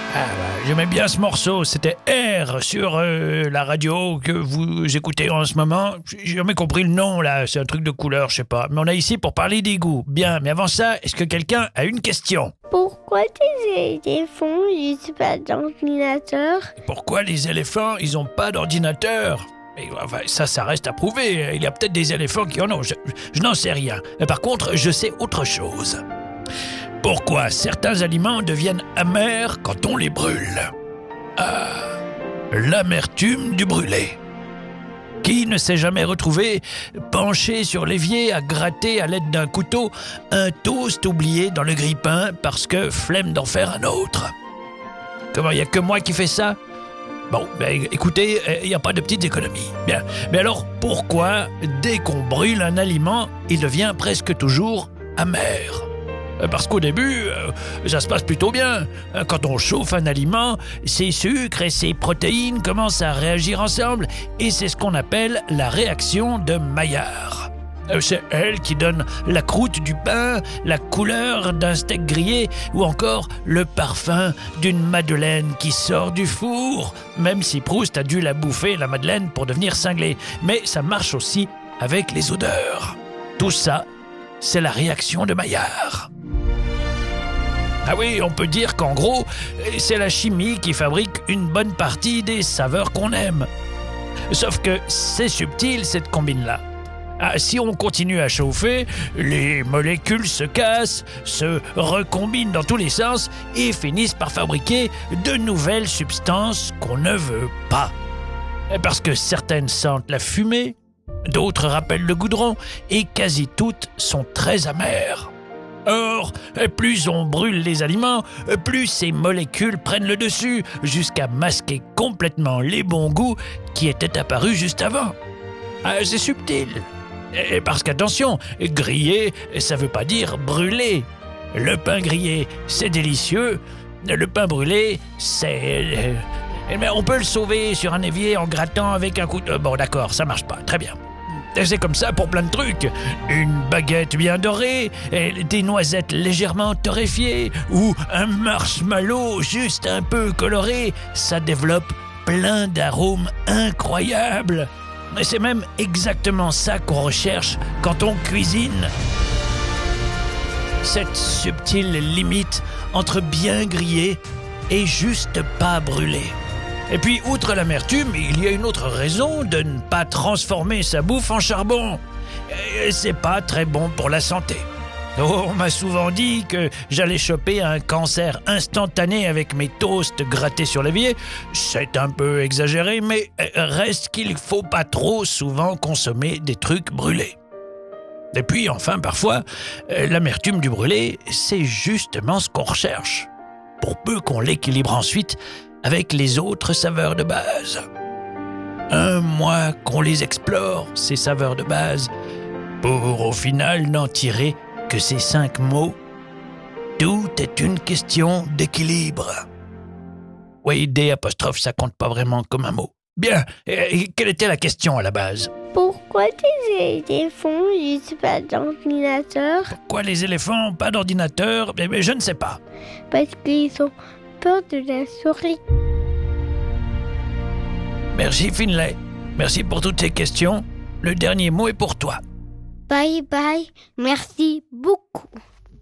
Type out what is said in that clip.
Ah bah, j'aimais bien ce morceau, c'était R sur la radio que vous écoutez en ce moment. J'ai jamais compris le nom là, c'est un truc de couleur, je sais pas. Mais on est ici pour parler d'égout. Bien, mais avant ça, est-ce que quelqu'un a une question? Pourquoi tes éléphants n'utilisent pas d'ordinateur? Pourquoi les éléphants, ils ont pas d'ordinateur? Mais, enfin, ça reste à prouver. Il y a peut-être des éléphants qui en ont, je n'en sais rien. Mais par contre, je sais autre chose. Pourquoi certains aliments deviennent amers quand on les brûle? Ah, l'amertume du brûlé. Qui ne s'est jamais retrouvé penché sur l'évier à gratter à l'aide d'un couteau un toast oublié dans le grille-pain parce que flemme d'en faire un autre? Comment, il n'y a que moi qui fais ça? Bon, ben écoutez, il n'y a pas de petites économies. Bien, mais alors pourquoi, dès qu'on brûle un aliment, il devient presque toujours amer? Parce qu'au début, ça se passe plutôt bien. Quand on chauffe un aliment, ses sucres et ses protéines commencent à réagir ensemble et c'est ce qu'on appelle la réaction de Maillard. C'est elle qui donne la croûte du pain, la couleur d'un steak grillé ou encore le parfum d'une madeleine qui sort du four, même si Proust a dû la bouffer, la madeleine, pour devenir cinglé. Mais ça marche aussi avec les odeurs. Tout ça, c'est la réaction de Maillard. Ah oui, on peut dire qu'en gros, c'est la chimie qui fabrique une bonne partie des saveurs qu'on aime. Sauf que c'est subtil, cette combine-là. Ah, si on continue à chauffer, les molécules se cassent, se recombinent dans tous les sens et finissent par fabriquer de nouvelles substances qu'on ne veut pas. Parce que certaines sentent la fumée, d'autres rappellent le goudron et quasi toutes sont très amères. Or, plus on brûle les aliments, plus ces molécules prennent le dessus, jusqu'à masquer complètement les bons goûts qui étaient apparus juste avant. Ah, c'est subtil. Et parce qu'attention, griller, ça veut pas dire brûler. Le pain grillé, c'est délicieux. Le pain brûlé, c'est... Mais on peut le sauver sur un évier en grattant avec un coup de... Bon, d'accord, ça marche pas. Très bien. C'est comme ça pour plein de trucs. Une baguette bien dorée, des noisettes légèrement torréfiées ou un marshmallow juste un peu coloré, ça développe plein d'arômes incroyables. Et c'est même exactement ça qu'on recherche quand on cuisine. Cette subtile limite entre bien grillé et juste pas brûlé. Et puis, outre l'amertume, il y a une autre raison de ne pas transformer sa bouffe en charbon. Et c'est pas très bon pour la santé. On m'a souvent dit que j'allais choper un cancer instantané avec mes toasts grattés sur l'évier. C'est un peu exagéré, mais reste qu'il faut pas trop souvent consommer des trucs brûlés. Et puis, enfin, parfois, l'amertume du brûlé, c'est justement ce qu'on recherche. Pour peu qu'on l'équilibre ensuite avec les autres saveurs de base. Un mois qu'on les explore, ces saveurs de base, pour au final n'en tirer que ces 5 mots. Tout est une question d'équilibre. Oui, D', ça compte pas vraiment comme un mot. Bien, et quelle était la question à la base? Pourquoi tes éléphants n'utilisent pas d'ordinateur? Pourquoi les éléphants n'ont pas d'ordinateur? Mais je ne sais pas. Parce qu'ils ont peur de la souris. Merci Finlay. Merci pour toutes ces questions. Le dernier mot est pour toi. Bye bye. Merci beaucoup.